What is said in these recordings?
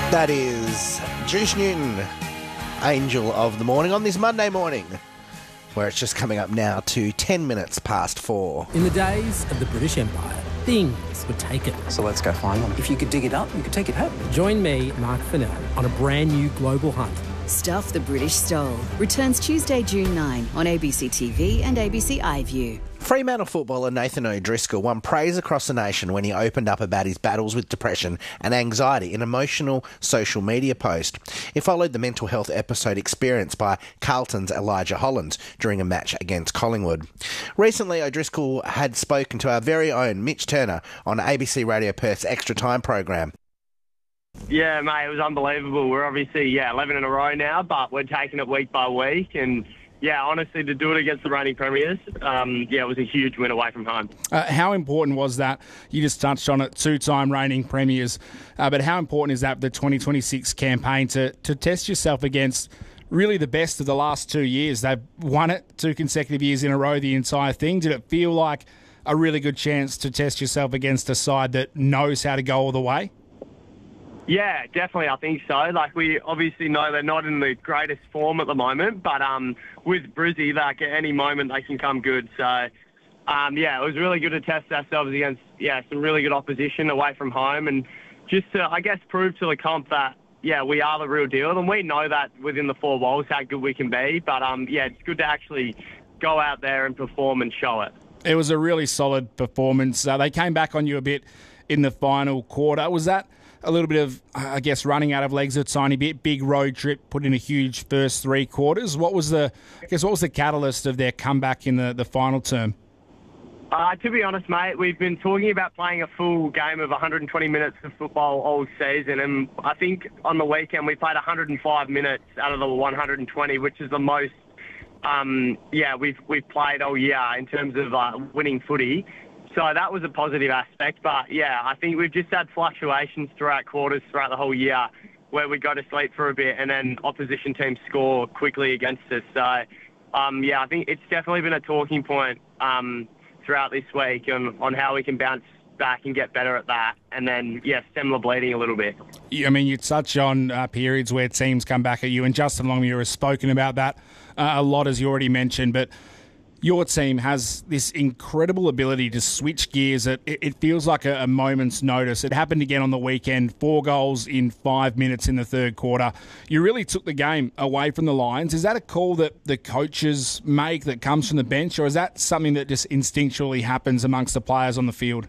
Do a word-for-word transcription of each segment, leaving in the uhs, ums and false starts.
That is Juice Newton, Angel of the Morning, on this Monday morning, where it's just coming up now to ten minutes past four. In the days of the British Empire, things were taken. So let's go find them. If you could dig it up, you could take it home. Join me, Mark Fennell, on a brand new global hunt. Stuff the British Stole returns Tuesday, June ninth on A B C T V and A B C iView. Fremantle footballer Nathan O'Driscoll won praise across the nation when he opened up about his battles with depression and anxiety in an emotional social media post. It followed the mental health episode experienced by Carlton's Elijah Hollands during a match against Collingwood. Recently, O'Driscoll had spoken to our very own Mitch Turner on A B C Radio Perth's Extra Time program. Yeah, mate, it was unbelievable. We're obviously, yeah, eleven in a row now, but we're taking it week by week. And, yeah, honestly, to do it against the reigning premiers, um, yeah, it was a huge win away from home. Uh, how important was that? You just touched on it, two-time reigning premiers. Uh, but how important is that, the twenty twenty-six campaign, to, to test yourself against really the best of the last two years? They've won it two consecutive years in a row, the entire thing. Did it feel like a really good chance to test yourself against a side that knows how to go all the way? Yeah, definitely, I think so. Like, we obviously know they're not in the greatest form at the moment, but um, with Brizzy, like, at any moment they can come good. So, um, yeah, it was really good to test ourselves against, yeah, some really good opposition away from home, and just to, I guess, prove to the comp that, yeah, we are the real deal, and we know that within the four walls how good we can be. But, um, yeah, it's good to actually go out there and perform and show it. It was a really solid performance. Uh, they came back on you a bit in the final quarter. Was that a little bit of, I guess, running out of legs a tiny bit, big road trip, put in a huge first three quarters? What was the, I guess, what was the catalyst of their comeback in the, the final term? Uh, to be honest, mate, we've been talking about playing a full game of one hundred twenty minutes of football all season, and I think on the weekend we played one hundred five minutes out of the one hundred twenty, which is the most, um, yeah, we've we've played all year in terms of uh, winning footy. So that was a positive aspect. But, yeah, I think we've just had fluctuations throughout quarters throughout the whole year where we go to sleep for a bit and then opposition teams score quickly against us. So, um, yeah, I think it's definitely been a talking point um, throughout this week on, on how we can bounce back and get better at that. And then, yeah, stem the bleeding a little bit. I mean, you touch on uh, periods where teams come back at you, and Justin Longmuir has spoken about that uh, a lot, as you already mentioned, but your team has this incredible ability to switch gears. It, it feels like a, a moment's notice. It happened again on the weekend. Four goals in five minutes in the third quarter. You really took the game away from the Lions. Is that a call that the coaches make that comes from the bench, or is that something that just instinctually happens amongst the players on the field?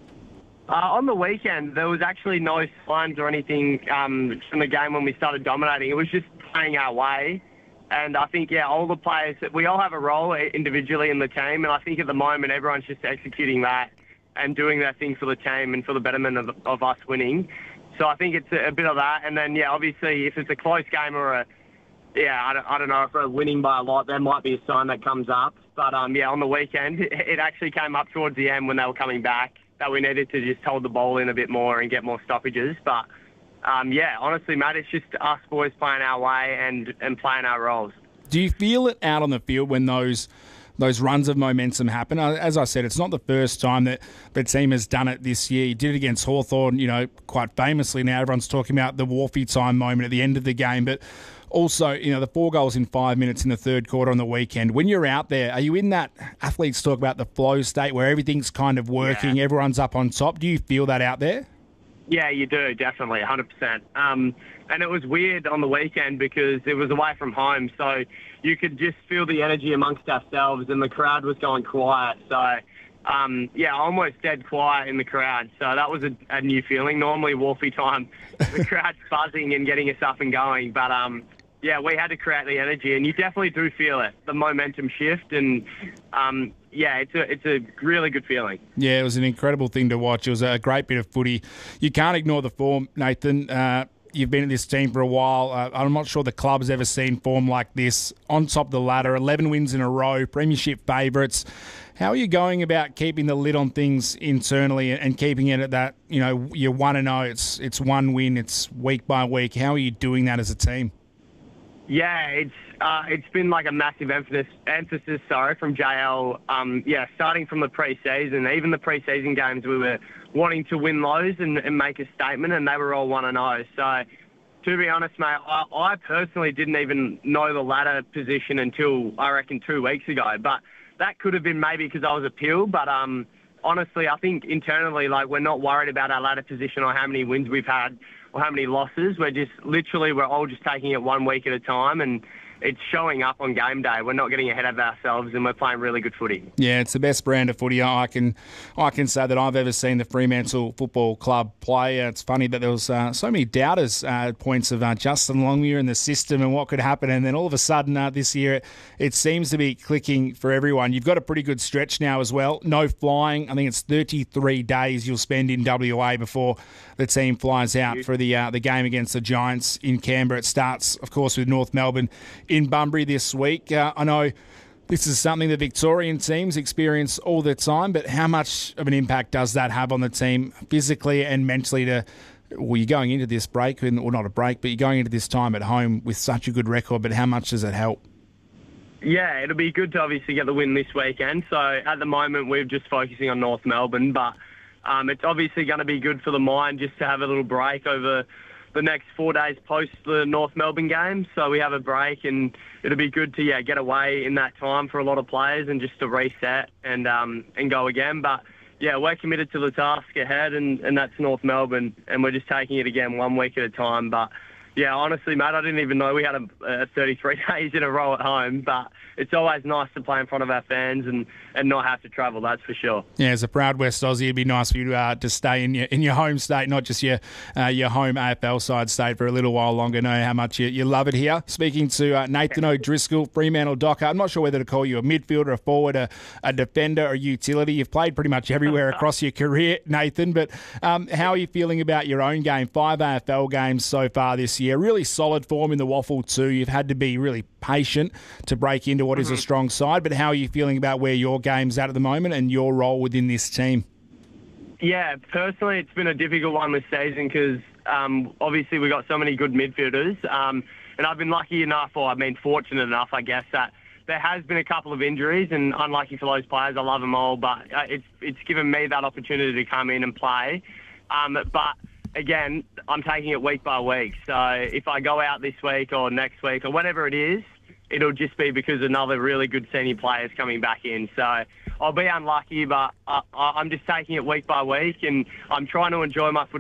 Uh, on the weekend, there was actually no signs or anything um, from the game when we started dominating. It was just playing our way. And I think, yeah, all the players, we all have a role individually in the team. And I think at the moment, everyone's just executing that and doing their thing for the team and for the betterment of, of us winning. So I think it's a, a bit of that. And then, yeah, obviously, if it's a close game or a, yeah, I don't, I don't know, if we're winning by a lot, there might be a sign that comes up. But, um, yeah, on the weekend, it actually came up towards the end when they were coming back that we needed to just hold the ball in a bit more and get more stoppages. But, Um, yeah, honestly, Matt, it's just us boys playing our way and, and playing our roles. Do you feel it out on the field when those those runs of momentum happen? As I said, it's not the first time that the team has done it this year. You did it against Hawthorn, you know, quite famously. Now everyone's talking about the Wharfie time moment at the end of the game, but also, you know, the four goals in five minutes in the third quarter on the weekend. When you're out there, are you in that, athletes talk about the flow state where everything's kind of working, yeah. Everyone's up on top? Do you feel that out there? Yeah, you do, definitely, one hundred percent. Um, and it was weird on the weekend because it was away from home, so you could just feel the energy amongst ourselves, and the crowd was going quiet. So, um, yeah, almost dead quiet in the crowd. So that was a, a new feeling. Normally, Wharfie time, the crowd's buzzing and getting us up and going. But, um, yeah, we had to create the energy, and you definitely do feel it, the momentum shift, and um, yeah, it's a it's a really good feeling. Yeah, it was an incredible thing to watch. It was a great bit of footy. You can't ignore the form, Nathan. Uh, you've been at this team for a while. Uh, I'm not sure the club's ever seen form like this. On top of the ladder, eleven wins in a row, premiership favourites. How are you going about keeping the lid on things internally and keeping it at that, you know, you're one and oh, it's it's one win, it's week by week. How are you doing that as a team? Yeah, it's uh, it's been like a massive emphasis, emphasis sorry, from J L. Um, yeah, starting from the pre-season, even the pre-season games, we were wanting to win those and, and make a statement, and they were all one and oh. So, To be honest, mate, I, I personally didn't even know the ladder position until, I reckon, two weeks ago. But that could have been maybe because I was a pill. But um, honestly, I think internally, like, we're not worried about our ladder position or how many wins we've had or how many losses. We're just literally, we're all just taking it one week at a time, and it's showing up on game day. We're not getting ahead of ourselves, and we're playing really good footy. Yeah, it's the best brand of footy I can I can say that I've ever seen the Fremantle Football Club play. It's funny that there was uh, so many doubters uh, at points of uh, Justin Longmuir and the system and what could happen, and then all of a sudden uh, this year it, it seems to be clicking for everyone. You've got a pretty good stretch now as well. No flying. I think it's thirty-three days you'll spend in W A before the team flies out for the uh, the game against the Giants in Canberra. It starts, of course, with North Melbourne in Bunbury this week. Uh, I know this is something the Victorian teams experience all the time, but how much of an impact does that have on the team physically and mentally to, well, you're going into this break, or not a break, but you're going into this time at home with such a good record, but how much does it help? Yeah, it'll be good to obviously get the win this weekend. So at the moment, we're just focusing on North Melbourne, but um, it's obviously going to be good for the mind just to have a little break over the next four days post the North Melbourne game. So we have a break, and it'll be good to yeah get away in that time for a lot of players and just to reset and um, and go again. But yeah, we're committed to the task ahead, and, and that's North Melbourne, and we're just taking it again one week at a time. But yeah, honestly, mate, I didn't even know we had a, a thirty-three days in a row at home, but it's always nice to play in front of our fans and, and not have to travel, that's for sure. Yeah, as a proud West Aussie, it'd be nice for you to, uh, to stay in your in your home state, not just your uh, your home A F L side state for a little while longer. Know how much you, you love it here. Speaking to uh, Nathan O'Driscoll, Fremantle Docker, I'm not sure whether to call you a midfielder, a forward, a, a defender, or utility. You've played pretty much everywhere across your career, Nathan, but um, how are you feeling about your own game? Five A F L games so far this year. Really solid form in the waffle too. You've had to be really patient to break into what mm-hmm. is a strong side, but how are you feeling about where your game's at at the moment and your role within this team? Yeah, personally, it's been a difficult one this season because um, obviously we've got so many good midfielders, um, and I've been lucky enough, or I've been fortunate enough, I guess, that there has been a couple of injuries, and unlucky for those players. I love them all, but uh, it's it's given me that opportunity to come in and play. Um, but again, I'm taking it week by week. So if I go out this week or next week or whatever it is, it'll just be because another really good senior player is coming back in. So I'll be unlucky, but I, I'm just taking it week by week, and I'm trying to enjoy my footy